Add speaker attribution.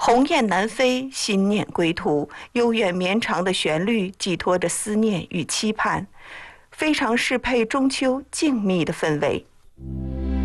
Speaker 1: 鸿雁南飞，心念归途，悠远绵长的旋律寄托着思念与期盼，非常适配中秋静谧的氛围。